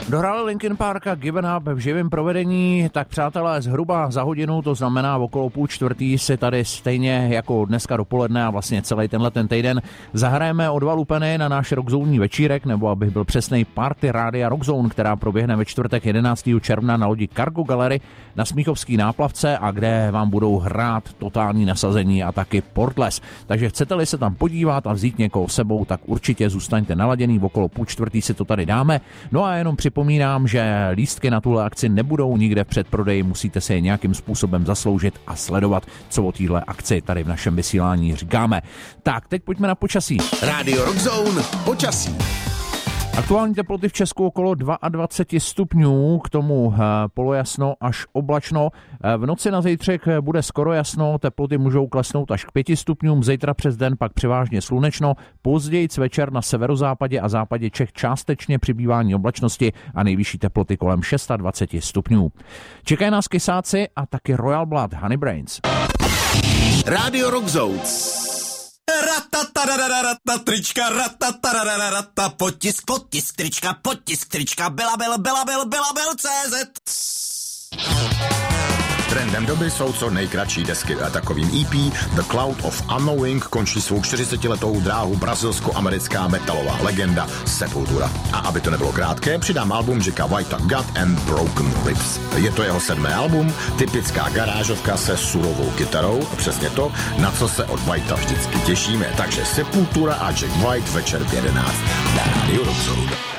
Dohráli Linkin Park a Given Up v živém provedení, tak přátelé, zhruba za hodinu, to znamená okolo 3:30, si tady stejně jako dneska dopoledne a vlastně celý tenhle ten týden zahrajeme o 2 lupeny na náš rockzónní večírek, nebo abych byl přesnej, party rádia Rockzone, která proběhne ve čtvrtek 11. června na lodi Cargo Gallery na Smíchovský náplavce a kde vám budou hrát totální nasazení a taky Portless. Takže chcete-li se tam podívat a vzít někoho sebou, tak určitě zůstaňte naladěný, okolo 3:30 si to tady dáme. No a jenom připomínám, že lístky na tuhle akci nebudou nikde v předprodeji, musíte se je nějakým způsobem zasloužit a sledovat, co o téhle akci tady v našem vysílání říkáme. Tak, teď pojďme na počasí. Rádio Rockzone, počasí. Aktuální teploty v Česku okolo 22 stupňů, k tomu polojasno až oblačno. V noci na zítřek bude skoro jasno, teploty můžou klesnout až k 5 stupňům, zítra přes den pak převážně slunečno, později večer na severozápadě a západě Čech částečně přibývání oblačnosti a nejvyšší teploty kolem 26 stupňů. Čekají nás kysáci a taky Royal Blood Honey Brains. Rádio Rockzone. Trička, potisk, trička, CZ. Trendem doby jsou co nejkratší desky a takovým EP The Cloud of Unknowing končí svou 40letou dráhu brazilsko-americká metalová legenda Sepultura. A aby to nebylo krátké, přidám album Jacka Whitea God and Broken Lips. Je to jeho 7. album, typická garážovka se surovou kytarou, přesně to, na co se od Whitea vždycky těšíme. Takže Sepultura a Jack White večer v 11 na Radio Rockzone.